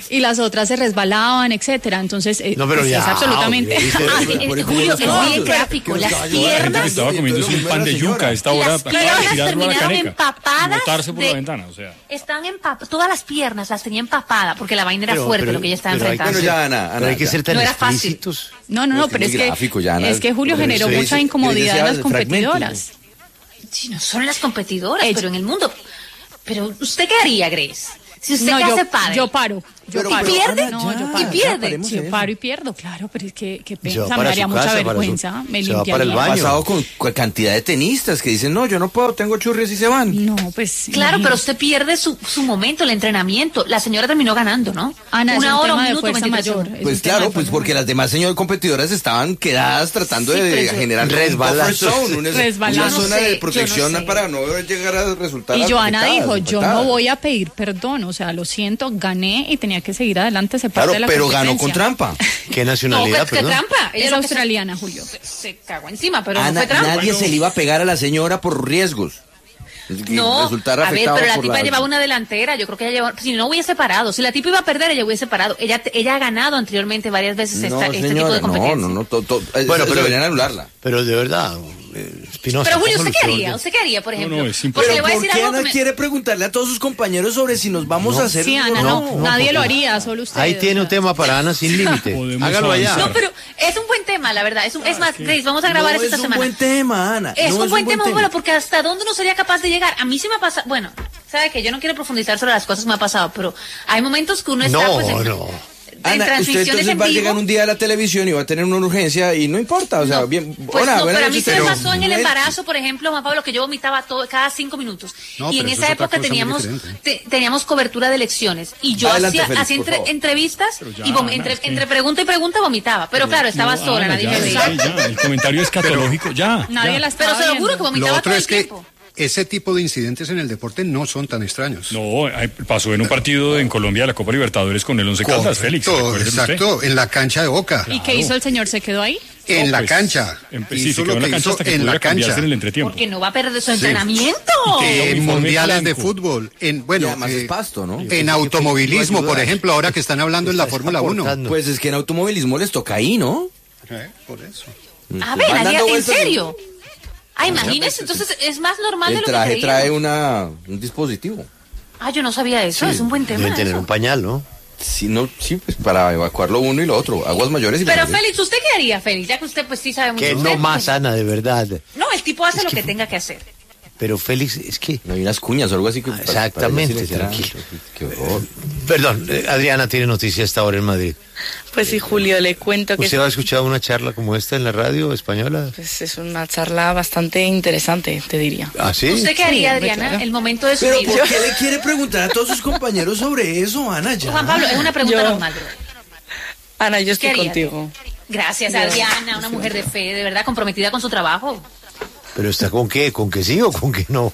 [SPEAKER 2] y las otras se resbalaban, etcétera. Entonces, eh,
[SPEAKER 7] No, pero
[SPEAKER 2] pues,
[SPEAKER 7] ya,
[SPEAKER 2] es absolutamente...
[SPEAKER 7] hombre, ¿viste?
[SPEAKER 4] Ah, es que Julio, es muy gráfico. Las
[SPEAKER 5] La gente
[SPEAKER 4] piernas,
[SPEAKER 5] estaba comiendo un pan de yuca a esta hora
[SPEAKER 4] las
[SPEAKER 5] para tirarlo a la
[SPEAKER 4] terminaron
[SPEAKER 5] caneca.
[SPEAKER 4] empapadas
[SPEAKER 5] Y botarse por
[SPEAKER 4] de-
[SPEAKER 5] la ventana, o sea.
[SPEAKER 4] están empapadas, todas las piernas las tenía empapadas, porque la vaina era
[SPEAKER 7] Pero-
[SPEAKER 4] fuerte
[SPEAKER 7] pero-
[SPEAKER 4] lo que ella estaba
[SPEAKER 7] pero hay que
[SPEAKER 4] enfrentando.
[SPEAKER 6] Bueno, ya, Ana,
[SPEAKER 7] Pero
[SPEAKER 6] Ana,
[SPEAKER 7] hay que
[SPEAKER 6] ya.
[SPEAKER 7] ser tan
[SPEAKER 4] No era fácil.
[SPEAKER 7] explícitos.
[SPEAKER 2] No, no, no,
[SPEAKER 6] Porque
[SPEAKER 2] pero
[SPEAKER 6] es
[SPEAKER 2] es
[SPEAKER 6] muy
[SPEAKER 2] que,
[SPEAKER 6] gráfico ya, Ana.
[SPEAKER 2] es que Julio
[SPEAKER 6] Pero
[SPEAKER 2] generó
[SPEAKER 6] eso
[SPEAKER 2] mucha
[SPEAKER 6] dice-
[SPEAKER 2] incomodidad en
[SPEAKER 6] yo
[SPEAKER 2] las
[SPEAKER 6] decía fragmentos,
[SPEAKER 2] competidoras.
[SPEAKER 4] Sí, no son las competidoras,
[SPEAKER 2] Ella-
[SPEAKER 4] pero en el mundo. Pero, ¿usted qué haría, Grace? Si usted
[SPEAKER 2] No,
[SPEAKER 4] qué
[SPEAKER 2] yo,
[SPEAKER 4] hace padre.
[SPEAKER 2] yo paro. Yo
[SPEAKER 6] Pero-
[SPEAKER 2] paro.
[SPEAKER 6] pero,
[SPEAKER 4] pierde?
[SPEAKER 6] Ana,
[SPEAKER 2] No,
[SPEAKER 6] ya,
[SPEAKER 2] yo
[SPEAKER 6] ya,
[SPEAKER 2] paro.
[SPEAKER 4] ¿Y pierde?
[SPEAKER 6] paremos
[SPEAKER 2] Sí,
[SPEAKER 6] en
[SPEAKER 2] yo
[SPEAKER 6] eso.
[SPEAKER 2] paro y pierdo, claro, pero es que, que
[SPEAKER 7] Se va
[SPEAKER 2] pena, me
[SPEAKER 7] para
[SPEAKER 2] daría
[SPEAKER 7] su
[SPEAKER 2] mucha
[SPEAKER 7] casa, para su-
[SPEAKER 2] vergüenza, me
[SPEAKER 7] se va para el
[SPEAKER 2] limpiaría.
[SPEAKER 6] Ha
[SPEAKER 7] baño.
[SPEAKER 6] pasado con, con cantidad de tenistas que dicen, no, yo no puedo, tengo churrias y se van.
[SPEAKER 2] No, pues...
[SPEAKER 4] Claro,
[SPEAKER 2] imagínate.
[SPEAKER 4] pero usted pierde su, su momento, el entrenamiento. La señora terminó ganando, ¿no?
[SPEAKER 2] Ana, es
[SPEAKER 4] Una
[SPEAKER 2] un
[SPEAKER 4] hora,
[SPEAKER 2] tema
[SPEAKER 4] un
[SPEAKER 2] de
[SPEAKER 4] minuto,
[SPEAKER 2] fuerza
[SPEAKER 4] veintitrés
[SPEAKER 2] mayor.
[SPEAKER 4] segundos.
[SPEAKER 2] Es
[SPEAKER 6] Pues
[SPEAKER 2] un tema
[SPEAKER 6] claro,
[SPEAKER 2] de
[SPEAKER 6] pues
[SPEAKER 2] fuerza
[SPEAKER 6] porque las demás señores competidoras estaban quedadas tratando
[SPEAKER 4] Sí,
[SPEAKER 6] de
[SPEAKER 4] pero yo-
[SPEAKER 6] generar un
[SPEAKER 7] Resbalazos.
[SPEAKER 6] buffer zone, una,
[SPEAKER 2] Resbalazos.
[SPEAKER 6] una zona
[SPEAKER 4] Yo no sé,
[SPEAKER 6] de protección
[SPEAKER 4] yo no sé.
[SPEAKER 6] para no llegar a resultar
[SPEAKER 2] Y Joana
[SPEAKER 6] afectadas,
[SPEAKER 2] dijo, yo no
[SPEAKER 6] afectadas.
[SPEAKER 2] voy a pedir perdón, o sea, lo siento, gané y tenía que seguir adelante, se parte
[SPEAKER 6] Claro,
[SPEAKER 2] de la
[SPEAKER 6] pero ganó
[SPEAKER 2] competencia.
[SPEAKER 6] con trampa.
[SPEAKER 7] ¿Qué
[SPEAKER 4] No,
[SPEAKER 7] nacionalidad,
[SPEAKER 4] ¿qué, qué
[SPEAKER 7] perdón?
[SPEAKER 4] trampa? Ella
[SPEAKER 2] Es
[SPEAKER 4] lo que
[SPEAKER 2] australiana, Julio.
[SPEAKER 4] Se, se cagó encima, pero
[SPEAKER 6] Ana,
[SPEAKER 4] no fue trampa.
[SPEAKER 6] nadie se le iba a pegar a la señora por riesgos. Que
[SPEAKER 4] No,
[SPEAKER 6] resultar
[SPEAKER 4] a ver,
[SPEAKER 6] afectado
[SPEAKER 4] pero la
[SPEAKER 6] por
[SPEAKER 4] tipa llevaba una delantera, yo creo que ella llevaba, si no hubiese parado, si la tipa iba a perder, ella hubiese parado. Ella, ella ha ganado anteriormente varias veces esta-
[SPEAKER 6] No,
[SPEAKER 4] este tipo
[SPEAKER 6] señora,
[SPEAKER 4] de
[SPEAKER 6] no,
[SPEAKER 4] competencia.
[SPEAKER 6] no, no, to- to-
[SPEAKER 7] Bueno,
[SPEAKER 6] bueno,
[SPEAKER 7] pero-
[SPEAKER 6] pero deberían anularla.
[SPEAKER 7] Pero de verdad, eh, Espinosa.
[SPEAKER 4] Pero Julio,
[SPEAKER 7] ¿cómo
[SPEAKER 4] ¿usted qué
[SPEAKER 7] lo
[SPEAKER 4] haría?
[SPEAKER 7] orden?
[SPEAKER 4] ¿Usted qué haría, por ejemplo?
[SPEAKER 5] no, es imposible.
[SPEAKER 4] Porque le voy a
[SPEAKER 6] ¿Por
[SPEAKER 4] decir
[SPEAKER 6] qué
[SPEAKER 4] algo
[SPEAKER 6] Ana
[SPEAKER 4] que me-
[SPEAKER 6] quiere preguntarle a todos sus compañeros sobre si nos vamos a hacer?
[SPEAKER 2] Sí, Ana,
[SPEAKER 7] No,
[SPEAKER 2] no,
[SPEAKER 7] no,
[SPEAKER 2] nadie
[SPEAKER 7] porque-
[SPEAKER 2] lo haría, solo usted.
[SPEAKER 7] Ahí tiene un tema para Ana sin límite.
[SPEAKER 5] Podemos
[SPEAKER 7] Hágalo allá.
[SPEAKER 5] avanzar.
[SPEAKER 4] No, pero es un buen tema, la verdad. Es, un- es más, Grace, vamos a grabar
[SPEAKER 6] no
[SPEAKER 4] eso esta
[SPEAKER 6] es un
[SPEAKER 4] semana.
[SPEAKER 6] buen tema, Ana.
[SPEAKER 4] Es
[SPEAKER 6] no
[SPEAKER 4] un buen tema, bueno, porque hasta dónde uno sería capaz de llegar. A mí sí me ha pasado, bueno, sabe que yo no quiero profundizar sobre las cosas que me ha pasado, pero hay momentos que uno está
[SPEAKER 7] No,
[SPEAKER 4] pues en,
[SPEAKER 7] no.
[SPEAKER 4] en
[SPEAKER 6] Ana, usted
[SPEAKER 4] transmisiones
[SPEAKER 6] entonces
[SPEAKER 4] en
[SPEAKER 6] va a
[SPEAKER 4] vivo.
[SPEAKER 6] llegar un día a la televisión y va a tener una urgencia y no importa, o sea,
[SPEAKER 4] No,
[SPEAKER 6] bien.
[SPEAKER 4] pues
[SPEAKER 6] hola,
[SPEAKER 4] no,
[SPEAKER 6] buenas
[SPEAKER 4] pero a mí
[SPEAKER 6] noches,
[SPEAKER 4] se me
[SPEAKER 6] pero-
[SPEAKER 4] pasó en el embarazo, por ejemplo, Juan Pablo, que yo vomitaba todo cada cinco minutos.
[SPEAKER 3] No,
[SPEAKER 4] y
[SPEAKER 3] pero
[SPEAKER 4] en
[SPEAKER 3] eso
[SPEAKER 4] esa
[SPEAKER 3] es otra
[SPEAKER 4] época
[SPEAKER 3] cosa muy
[SPEAKER 4] teníamos
[SPEAKER 3] diferente.
[SPEAKER 4] te- teníamos cobertura de elecciones. Y yo
[SPEAKER 6] Adelante,
[SPEAKER 4] hacía,
[SPEAKER 6] Félix,
[SPEAKER 4] hacía
[SPEAKER 6] por
[SPEAKER 4] entre-
[SPEAKER 6] favor.
[SPEAKER 4] entrevistas
[SPEAKER 5] Pero ya,
[SPEAKER 4] y vom-
[SPEAKER 5] Ana,
[SPEAKER 4] entre,
[SPEAKER 5] es que-
[SPEAKER 4] entre pregunta y pregunta vomitaba. Pero claro, estaba
[SPEAKER 5] No,
[SPEAKER 4] sola,
[SPEAKER 5] Ana,
[SPEAKER 4] nadie
[SPEAKER 5] ya,
[SPEAKER 4] me veía.
[SPEAKER 5] sí, ya, el comentario escatológico, ya.
[SPEAKER 2] Nadie
[SPEAKER 5] ya.
[SPEAKER 2] la estaba
[SPEAKER 4] Pero se lo juro que
[SPEAKER 2] viendo.
[SPEAKER 4] vomitaba
[SPEAKER 3] Lo otro
[SPEAKER 4] todo el
[SPEAKER 3] es que
[SPEAKER 4] tiempo.
[SPEAKER 3] ese tipo de incidentes en el deporte no son tan extraños.
[SPEAKER 5] No, hay- pasó en un partido en Colombia de la Copa Libertadores con el Once Caldas, Félix.
[SPEAKER 3] Correcto,
[SPEAKER 5] recuérdelo usted.
[SPEAKER 3] exacto, en la cancha de Boca.
[SPEAKER 2] ¿Y qué hizo el señor? ¿Se quedó ahí?
[SPEAKER 3] En
[SPEAKER 5] No,
[SPEAKER 3] la
[SPEAKER 5] pues,
[SPEAKER 3] cancha.
[SPEAKER 5] en- sí, se
[SPEAKER 3] Hizo
[SPEAKER 5] quedó
[SPEAKER 3] lo
[SPEAKER 5] en la
[SPEAKER 3] que
[SPEAKER 5] cancha
[SPEAKER 3] hizo
[SPEAKER 5] hasta que
[SPEAKER 3] en
[SPEAKER 5] pudiera
[SPEAKER 3] la
[SPEAKER 5] cambiarse
[SPEAKER 3] cancha.
[SPEAKER 5] en el entretiempo.
[SPEAKER 4] Porque no va a perder su entrenamiento.
[SPEAKER 3] En
[SPEAKER 5] uniforme
[SPEAKER 3] mundiales de
[SPEAKER 5] blanco.
[SPEAKER 3] fútbol, en bueno,
[SPEAKER 6] Y además es pasto, ¿no?
[SPEAKER 3] en automovilismo,
[SPEAKER 6] No
[SPEAKER 3] por
[SPEAKER 6] ayuda.
[SPEAKER 3] ejemplo, ahora que están hablando en la
[SPEAKER 7] Está
[SPEAKER 3] Fórmula uno.
[SPEAKER 7] aportando.
[SPEAKER 6] Pues es que en automovilismo les toca ahí, ¿no?
[SPEAKER 3] Eh, por eso.
[SPEAKER 4] A ver,
[SPEAKER 6] Van dando
[SPEAKER 4] Adrián, ¿en
[SPEAKER 6] vueltas de-
[SPEAKER 4] serio? Ah, imagínese, entonces es más normal de
[SPEAKER 6] El
[SPEAKER 4] lo que
[SPEAKER 6] traje
[SPEAKER 4] creíamos.
[SPEAKER 6] trae una, un dispositivo.
[SPEAKER 4] Ah, yo no sabía eso, es un buen tema.
[SPEAKER 7] Deben tener
[SPEAKER 4] eso.
[SPEAKER 7] un pañal, ¿no?
[SPEAKER 6] Sí, no, sí, pues para evacuar lo uno y lo otro. Aguas mayores y
[SPEAKER 4] Pero
[SPEAKER 6] mayores.
[SPEAKER 4] Félix, ¿usted qué haría, Félix? Ya que usted pues sí sabe mucho.
[SPEAKER 7] Que
[SPEAKER 4] Usted,
[SPEAKER 7] no más,
[SPEAKER 4] pues,
[SPEAKER 7] Ana, de verdad.
[SPEAKER 4] No, el tipo hace lo que tenga que hacer.
[SPEAKER 7] Pero Félix, es que...
[SPEAKER 6] No hay unas cuñas o algo así que. para- para
[SPEAKER 7] Exactamente,
[SPEAKER 6] decirle, será-
[SPEAKER 7] tranquilo.
[SPEAKER 6] Qué horror.
[SPEAKER 7] Perdón, eh, Adriana tiene noticia hasta ahora en Madrid.
[SPEAKER 8] Pues sí, Julio, le cuento que
[SPEAKER 7] ¿Usted ha escuchado una charla como esta en la radio española?
[SPEAKER 8] pues, es una charla bastante interesante, te diría.
[SPEAKER 7] ¿Ah, sí?
[SPEAKER 4] ¿Usted qué
[SPEAKER 8] Sí,
[SPEAKER 4] haría,
[SPEAKER 8] hombre,
[SPEAKER 4] Adriana?
[SPEAKER 8] claro.
[SPEAKER 4] El momento de su
[SPEAKER 6] Pero
[SPEAKER 4] vida.
[SPEAKER 6] ¿por qué le quiere preguntar a todos sus compañeros sobre eso, Ana? Ya.
[SPEAKER 4] Juan Pablo, es una pregunta
[SPEAKER 8] Yo-
[SPEAKER 4] normal, bro.
[SPEAKER 8] Ana, yo
[SPEAKER 4] ¿Qué
[SPEAKER 8] estoy
[SPEAKER 4] haría?
[SPEAKER 8] contigo.
[SPEAKER 4] Gracias,
[SPEAKER 8] Yo-
[SPEAKER 4] Adriana, una mujer de fe, de verdad comprometida con su trabajo.
[SPEAKER 7] ¿Pero está con qué? ¿Con que sí o con que no?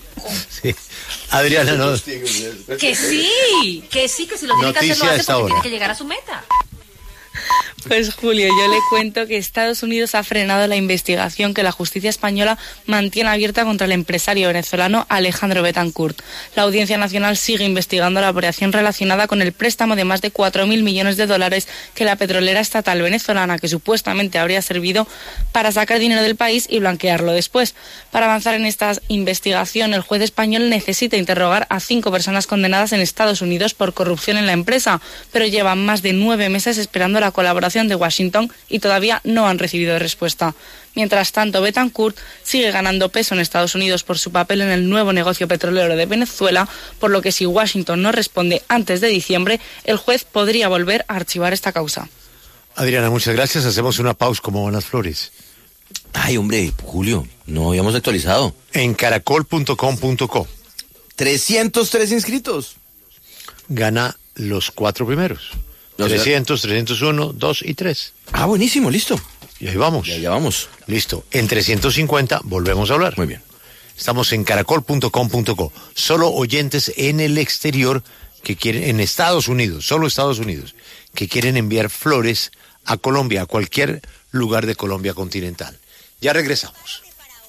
[SPEAKER 7] Sí. Adriana, no.
[SPEAKER 4] Que sí, que sí, que si lo tiene que hacer
[SPEAKER 7] Noticia
[SPEAKER 4] lo
[SPEAKER 7] a
[SPEAKER 4] hace
[SPEAKER 7] esta
[SPEAKER 4] porque
[SPEAKER 7] hora.
[SPEAKER 4] tiene que llegar a su meta.
[SPEAKER 8] Pues Julio, yo le cuento que Estados Unidos ha frenado la investigación que la justicia española mantiene abierta contra el empresario venezolano Alejandro Betancourt. La Audiencia Nacional sigue investigando la operación relacionada con el préstamo de más de cuatro mil millones de dólares que la petrolera estatal venezolana, que supuestamente habría servido para sacar dinero del país y blanquearlo después. Para avanzar en esta investigación, el juez español necesita interrogar a cinco personas condenadas en Estados Unidos por corrupción en la empresa, pero llevan más de nueve meses esperando la colaboración de Washington y todavía no han recibido respuesta. Mientras tanto, Betancourt sigue ganando peso en Estados Unidos por su papel en el nuevo negocio petrolero de Venezuela, por lo que si Washington no responde antes de diciembre, el juez podría volver a archivar esta causa.
[SPEAKER 7] Adriana, muchas gracias. Hacemos una pausa como van las flores.
[SPEAKER 6] Ay, hombre, Julio, no habíamos actualizado.
[SPEAKER 7] En caracol punto com punto co.
[SPEAKER 6] trescientos tres inscritos.
[SPEAKER 7] Gana los cuatro primeros.
[SPEAKER 6] O sea-
[SPEAKER 7] trescientos, trescientos uno, dos y tres.
[SPEAKER 6] Ah, buenísimo, listo.
[SPEAKER 7] Y ahí vamos.
[SPEAKER 6] Ya, ya vamos.
[SPEAKER 7] Listo. En trescientos cincuenta volvemos a hablar.
[SPEAKER 6] Muy bien.
[SPEAKER 7] Estamos en caracol punto com punto co. Solo oyentes en el exterior que quieren, en Estados Unidos, solo Estados Unidos, que quieren enviar flores a Colombia, a cualquier lugar de Colombia continental. Ya regresamos.
[SPEAKER 9] Para ahorrar en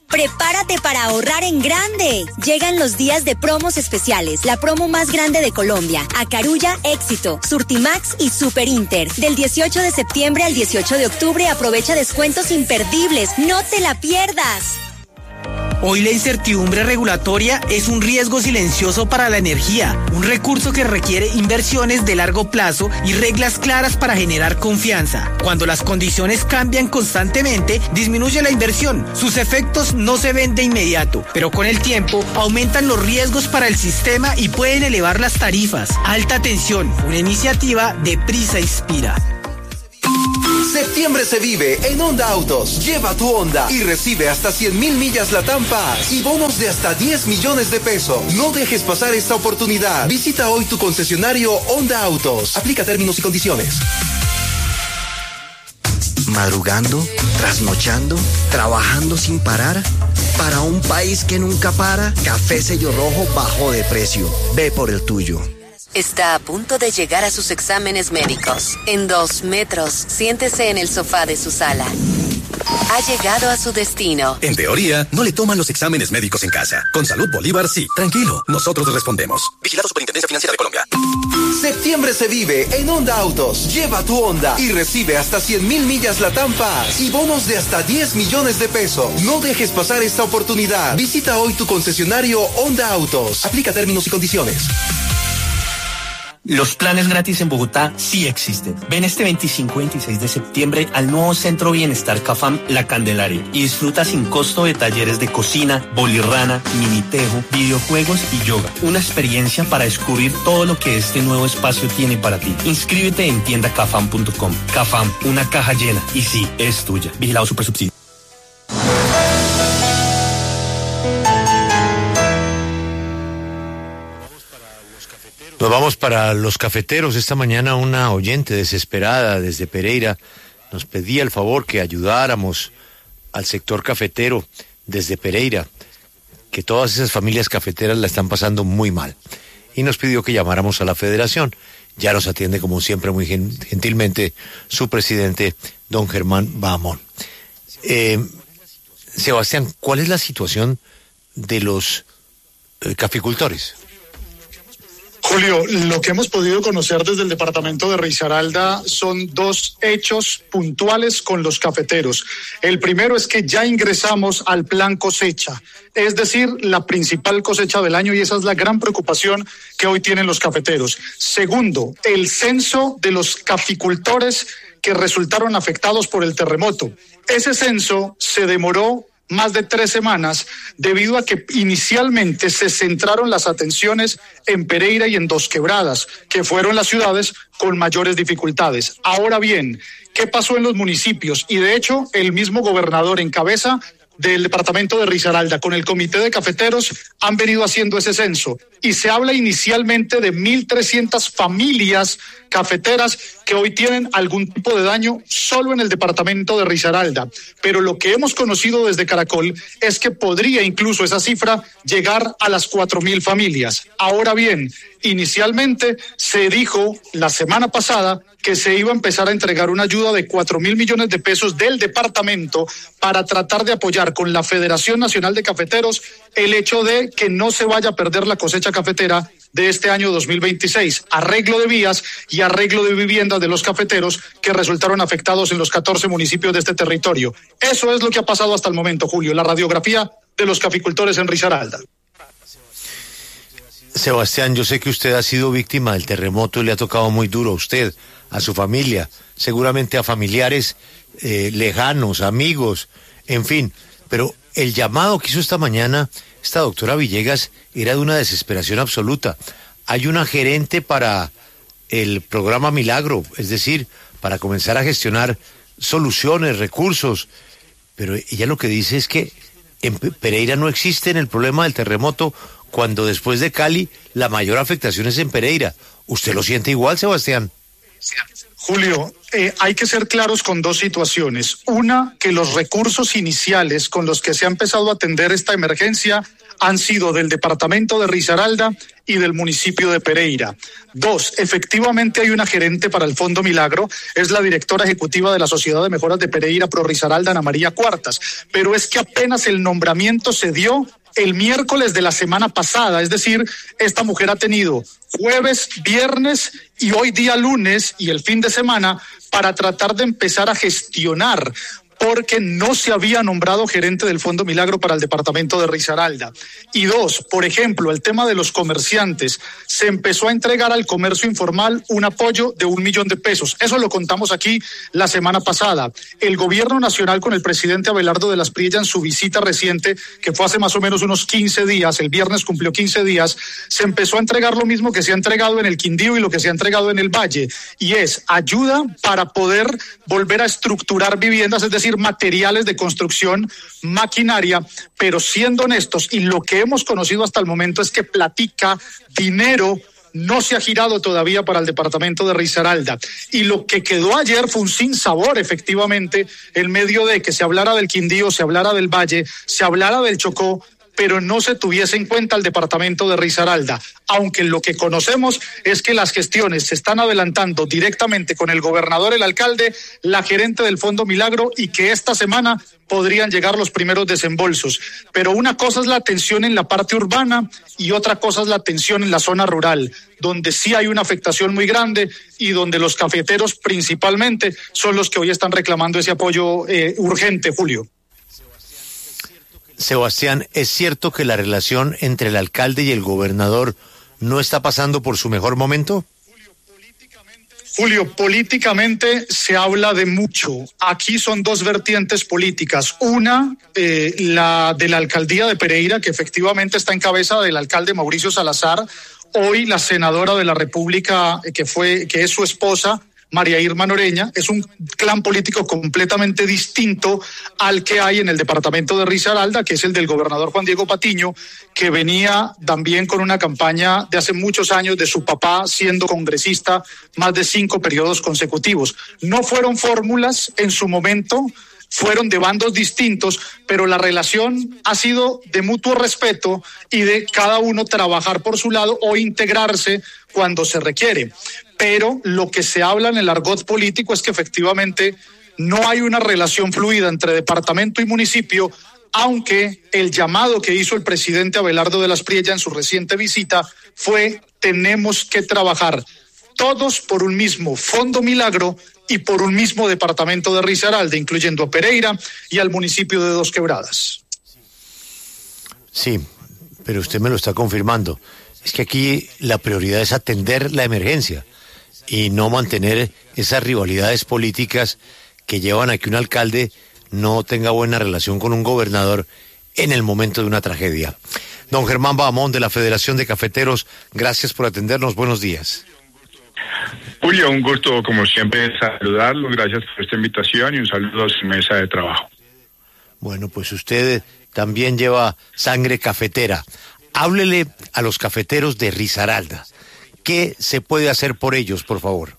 [SPEAKER 9] Prepárate para ahorrar en grande. Llegan los días de promos especiales, la promo más grande de Colombia. Acarulla, Éxito, Surtimax y Super Inter. Del dieciocho de septiembre al dieciocho de octubre aprovecha descuentos imperdibles. No te la pierdas.
[SPEAKER 10] Hoy la incertidumbre regulatoria es un riesgo silencioso para la energía, un recurso que requiere inversiones de largo plazo y reglas claras para generar confianza. Cuando las condiciones cambian constantemente, disminuye la inversión. Sus efectos no se ven de inmediato, pero con el tiempo aumentan los riesgos para el sistema y pueden elevar las tarifas. Alta tensión, una iniciativa de Prisa Inspira.
[SPEAKER 11] Septiembre se vive en Honda Autos. Lleva tu Honda y recibe hasta cien mil millas Latam Pass y bonos de hasta diez millones de pesos. No dejes pasar esta oportunidad. Visita hoy tu concesionario Honda Autos. Aplica términos y condiciones.
[SPEAKER 12] Madrugando, trasnochando, trabajando sin parar. Para un país que nunca para, Café Sello Rojo bajó de precio. Ve por el tuyo.
[SPEAKER 13] Está a punto de llegar a sus exámenes médicos. En dos metros, siéntese en el sofá de su sala. Ha llegado a su destino.
[SPEAKER 14] En teoría, no le toman los exámenes médicos en casa. Con Salud Bolívar, sí. Tranquilo, nosotros respondemos. Vigilado Superintendencia Financiera de Colombia.
[SPEAKER 11] Septiembre se vive en Honda Autos. Lleva tu Honda y recibe hasta cien mil millas Latam Pass y bonos de hasta diez millones de pesos. No dejes pasar esta oportunidad. Visita hoy tu concesionario Honda Autos. Aplica términos y condiciones.
[SPEAKER 15] Los planes gratis en Bogotá sí existen. Ven este veinticinco y veintiséis de septiembre al nuevo Centro Bienestar Cafam La Candelaria y disfruta sin costo de talleres de cocina, bolirrana, minitejo, videojuegos y yoga. Una experiencia para descubrir todo lo que este nuevo espacio tiene para ti. Inscríbete en tienda cafam punto com. Cafam, una caja llena y sí, es tuya. Vigilado Supersubsidio.
[SPEAKER 7] Nos vamos para los cafeteros. Esta mañana una oyente desesperada desde Pereira nos pedía el favor que ayudáramos al sector cafetero desde Pereira, que todas esas familias cafeteras la están pasando muy mal. Y nos pidió que llamáramos a la federación. Ya nos atiende como siempre muy gentilmente su presidente, don Germán Bahamón. Eh, Sebastián, ¿cuál es la situación de los eh, caficultores?
[SPEAKER 16] Julio, lo que hemos podido conocer desde el departamento de Risaralda son dos hechos puntuales con los cafeteros. El primero es que ya ingresamos al plan cosecha, es decir, la principal cosecha del año, y esa es la gran preocupación que hoy tienen los cafeteros. Segundo, el censo de los caficultores que resultaron afectados por el terremoto. Ese censo se demoró más de tres semanas debido a que inicialmente se centraron las atenciones en Pereira y en Dos Quebradas, que fueron las ciudades con mayores dificultades. Ahora bien, ¿qué pasó en los municipios? Y de hecho, el mismo gobernador en cabeza del departamento de Risaralda con el comité de cafeteros han venido haciendo ese censo y se habla inicialmente de mil trescientas familias cafeteras que hoy tienen algún tipo de daño solo en el departamento de Risaralda, pero lo que hemos conocido desde Caracol es que podría incluso esa cifra llegar a las cuatro mil familias. Ahora bien, inicialmente se dijo la semana pasada que se iba a empezar a entregar una ayuda de cuatro mil millones de pesos del departamento para tratar de apoyar con la Federación Nacional de Cafeteros el hecho de que no se vaya a perder la cosecha cafetera de este año dos mil veintiséis, arreglo de vías y arreglo de viviendas de los cafeteros que resultaron afectados en los catorce municipios de este territorio. Eso es lo que ha pasado hasta el momento, Julio, la radiografía de los caficultores en Risaralda.
[SPEAKER 7] Sebastián, yo sé que usted ha sido víctima del terremoto y le ha tocado muy duro a usted, a su familia, seguramente a familiares eh, lejanos, amigos, en fin, pero el llamado que hizo esta mañana esta doctora Villegas era de una desesperación absoluta. Hay una gerente para el programa Milagro, es decir, para comenzar a gestionar soluciones, recursos, pero ella lo que dice es que en Pereira no existe en el problema del terremoto, cuando después de Cali la mayor afectación es en Pereira. ¿Usted lo siente igual, Sebastián?
[SPEAKER 16] Julio, eh, hay que ser claros con dos situaciones. Una, que los recursos iniciales con los que se ha empezado a atender esta emergencia han sido del departamento de Risaralda y del municipio de Pereira. Dos, efectivamente hay una gerente para el Fondo Milagro, es la directora ejecutiva de la Sociedad de Mejoras de Pereira Pro Risaralda, Ana María Cuartas, pero es que apenas el nombramiento se dio el miércoles de la semana pasada, es decir, esta mujer ha tenido jueves, viernes y hoy día lunes y el fin de semana para tratar de empezar a gestionar, porque no se había nombrado gerente del Fondo Milagro para el departamento de Risaralda. Y dos, por ejemplo, el tema de los comerciantes. Se empezó a entregar al comercio informal un apoyo de un millón de pesos. Eso lo contamos aquí la semana pasada. El gobierno nacional con el presidente Abelardo de las Priella en su visita reciente, que fue hace más o menos unos quince días, el viernes cumplió quince días, se empezó a entregar lo mismo que se ha entregado en el Quindío y lo que se ha entregado en el Valle, y es ayuda para poder volver a estructurar viviendas, es decir, materiales de construcción, maquinaria, pero siendo honestos, y lo que hemos conocido hasta el momento es que platica, dinero, no se ha girado todavía para el departamento de Risaralda. Y lo que quedó ayer fue un sinsabor, efectivamente, en medio de que se hablara del Quindío, se hablara del Valle, se hablara del Chocó, pero no se tuviese en cuenta el departamento de Risaralda, aunque lo que conocemos es que las gestiones se están adelantando directamente con el gobernador, el alcalde, la gerente del Fondo Milagro, y que esta semana podrían llegar los primeros desembolsos. Pero una cosa es la atención en la parte urbana y otra cosa es la atención en la zona rural, donde sí hay una afectación muy grande y donde los cafeteros principalmente son los que hoy están reclamando ese apoyo eh, urgente, Julio.
[SPEAKER 7] Sebastián, ¿es cierto que la relación entre el alcalde y el gobernador no está pasando por su mejor momento?
[SPEAKER 16] Julio, políticamente se habla de mucho. Aquí son dos vertientes políticas. Una, eh, la de la alcaldía de Pereira, que efectivamente está en cabeza del alcalde Mauricio Salazar. Hoy la senadora de la República, que fue, que es su esposa, María Irma Noreña. Es un clan político completamente distinto al que hay en el departamento de Risaralda, que es el del gobernador Juan Diego Patiño, que venía también con una campaña de hace muchos años de su papá siendo congresista más de cinco periodos consecutivos. No fueron fórmulas en su momento, fueron de bandos distintos, pero la relación ha sido de mutuo respeto y de cada uno trabajar por su lado o integrarse cuando se requiere. Pero lo que se habla en el argot político es que efectivamente no hay una relación fluida entre departamento y municipio, aunque el llamado que hizo el presidente Abelardo de las Priella en su reciente visita fue: tenemos que trabajar todos por un mismo Fondo Milagro y por un mismo departamento de Risaralda, incluyendo a Pereira y al municipio de Dos Quebradas.
[SPEAKER 7] Sí, pero usted me lo está confirmando. Es que aquí la prioridad es atender la emergencia y no mantener esas rivalidades políticas que llevan a que un alcalde no tenga buena relación con un gobernador en el momento de una tragedia. Don Germán Bahamón, de la Federación de Cafeteros, gracias por atendernos. Buenos días.
[SPEAKER 17] Julio, un gusto como siempre saludarlos. Gracias por esta invitación y un saludo a su mesa de trabajo.
[SPEAKER 7] Bueno, pues usted también lleva sangre cafetera. Háblele a los cafeteros de Risaralda. ¿Qué se puede hacer por ellos, por favor?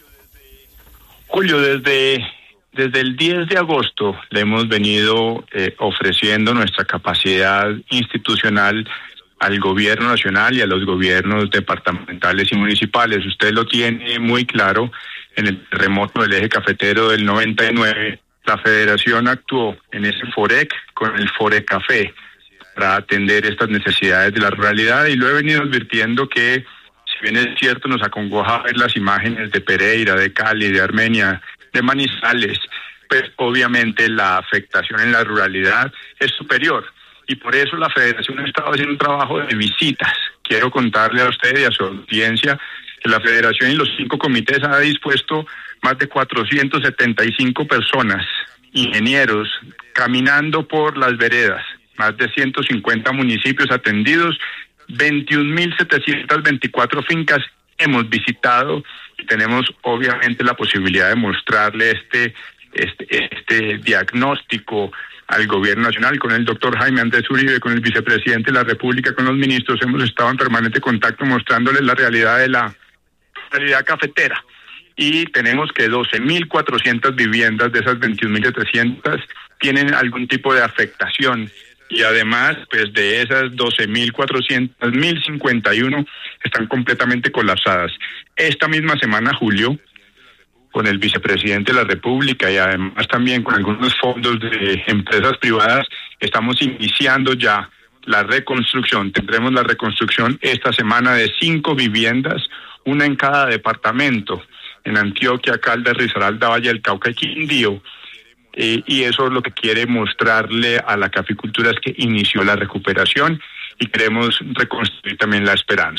[SPEAKER 17] Julio, desde, desde el diez de agosto le hemos venido eh, ofreciendo nuestra capacidad institucional al gobierno nacional y a los gobiernos departamentales y municipales. Usted lo tiene muy claro, en el terremoto del eje cafetero del noventa y nueve, la federación actuó en ese FOREC con el FORECAFE para atender estas necesidades de la ruralidad, y lo he venido advirtiendo que, si bien es cierto, nos acongoja ver las imágenes de Pereira, de Cali, de Armenia, de Manizales, pues obviamente la afectación en la ruralidad es superior. Y por eso la Federación ha estado haciendo un trabajo de visitas. Quiero contarle a usted y a su audiencia que la Federación y los cinco comités ha dispuesto más de cuatrocientas setenta y cinco personas, ingenieros, caminando por las veredas, más de ciento cincuenta municipios atendidos, veintiún mil setecientas veinticuatro fincas hemos visitado, y tenemos obviamente la posibilidad de mostrarle este, este, este diagnóstico al gobierno nacional. Con el doctor Jaime Andrés Uribe, con el vicepresidente de la República, con los ministros, hemos estado en permanente contacto mostrándoles la realidad de la realidad cafetera. Y tenemos que doce mil cuatrocientas viviendas de esas veintiún mil setecientas tienen algún tipo de afectación y además, pues de esas doce mil cuatrocientas, mil cincuenta y uno están completamente colapsadas. Esta misma semana, Julio, con el vicepresidente de la República y además también con algunos fondos de empresas privadas, estamos iniciando ya la reconstrucción. Tendremos la reconstrucción esta semana de cinco viviendas, una en cada departamento, en Antioquia, Caldas, Risaralda, Valle del Cauca y Quindío. Eh, y eso es lo que quiere mostrarle a la caficultura, es que inició la recuperación y queremos reconstruir también la esperanza.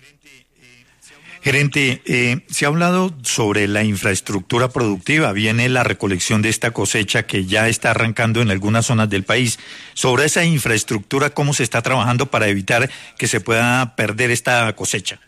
[SPEAKER 18] Gerente, eh, se ha hablado sobre la infraestructura productiva, viene la recolección de esta cosecha que ya está arrancando en algunas zonas del país. Sobre esa infraestructura, ¿cómo se está trabajando para evitar que se pueda perder esta cosecha?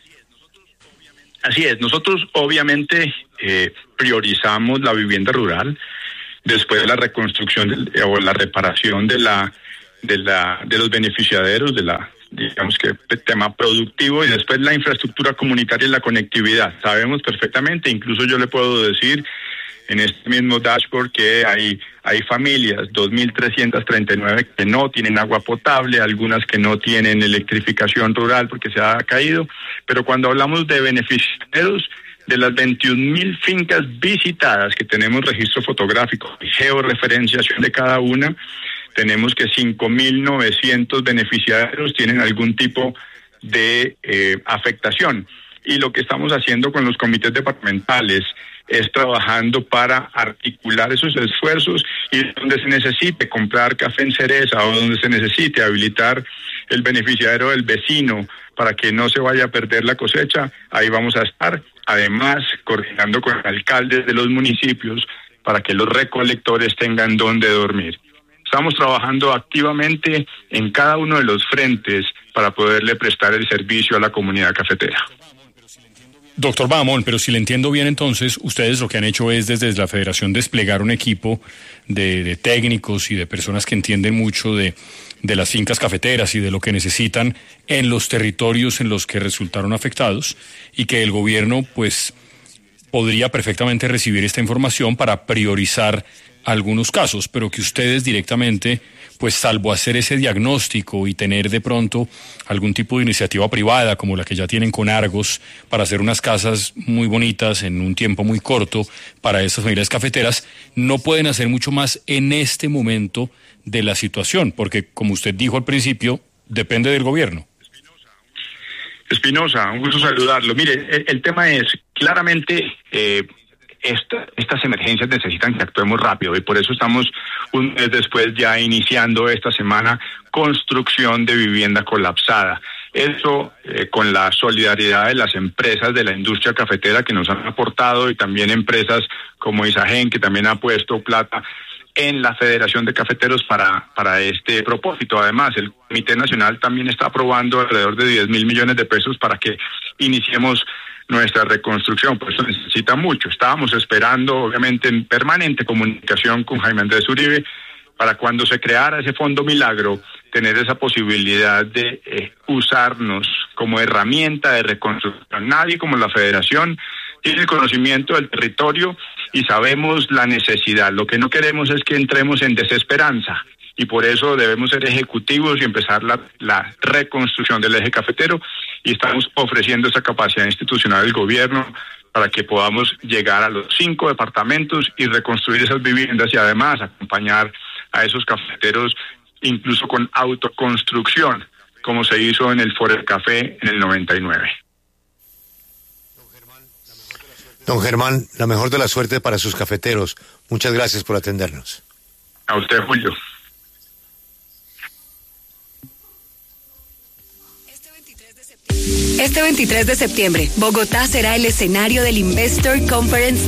[SPEAKER 17] Así es, nosotros obviamente eh, priorizamos la vivienda rural, después la reconstrucción de, o la reparación de la de la de los beneficiaderos de la digamos que tema productivo, y después la infraestructura comunitaria y la conectividad. Sabemos perfectamente, incluso yo le puedo decir en este mismo dashboard que hay hay familias, dos mil trescientas treinta y nueve, que no tienen agua potable, algunas que no tienen electrificación rural porque se ha caído, pero cuando hablamos de beneficiarios, de las veintiún mil fincas visitadas que tenemos registro fotográfico y georreferenciación de cada una, tenemos que cinco mil novecientos beneficiarios tienen algún tipo de eh, afectación. Y lo que estamos haciendo con los comités departamentales es trabajando para articular esos esfuerzos, y donde se necesite comprar café en cereza o donde se necesite habilitar el beneficiario del vecino para que no se vaya a perder la cosecha, ahí vamos a estar. Además, coordinando con alcaldes de los municipios para que los recolectores tengan dónde dormir. Estamos trabajando activamente en cada uno de los frentes para poderle prestar el servicio a la comunidad cafetera.
[SPEAKER 5] Doctor Bahamón, pero si le entiendo bien, entonces, ustedes lo que han hecho es desde la Federación desplegar un equipo de, de técnicos y de personas que entienden mucho de, de las fincas cafeteras y de lo que necesitan en los territorios en los que resultaron afectados, y que el gobierno, pues, podría perfectamente recibir esta información para priorizar algunos casos, pero que ustedes directamente, pues salvo hacer ese diagnóstico y tener de pronto algún tipo de iniciativa privada como la que ya tienen con Argos para hacer unas casas muy bonitas en un tiempo muy corto para estas familias cafeteras, no pueden hacer mucho más en este momento de la situación, porque como usted dijo al principio, depende del gobierno.
[SPEAKER 17] Espinosa, un gusto saludarlo. Mire, el, el tema es, claramente, eh, esta, estas emergencias necesitan que actuemos rápido, y por eso estamos un mes después ya iniciando esta semana construcción de vivienda colapsada. Eso eh, con la solidaridad de las empresas de la industria cafetera que nos han aportado, y también empresas como Isagen, que también ha puesto plata en la Federación de Cafeteros para, para este propósito. Además, el Comité Nacional también está aprobando alrededor de diez mil millones de pesos para que iniciemos nuestra reconstrucción. Por eso necesita mucho. Estábamos esperando, obviamente, en permanente comunicación con Jaime Andrés Uribe, para cuando se creara ese fondo milagro, tener esa posibilidad de eh, usarnos como herramienta de reconstrucción. Nadie como la Federación tiene el conocimiento del territorio y sabemos la necesidad. Lo que no queremos es que entremos en desesperanza, y por eso debemos ser ejecutivos y empezar la, la reconstrucción del eje cafetero, y estamos ofreciendo esa capacidad institucional del gobierno para que podamos llegar a los cinco departamentos y reconstruir esas viviendas, y además acompañar a esos cafeteros incluso con autoconstrucción, como se hizo en el Forer Café en el noventa y nueve.
[SPEAKER 7] Don Germán, la mejor de la suerte para sus cafeteros. Muchas gracias por atendernos.
[SPEAKER 17] A usted, Julio.
[SPEAKER 19] Este veintitrés de septiembre, Bogotá será el escenario del Investor Conference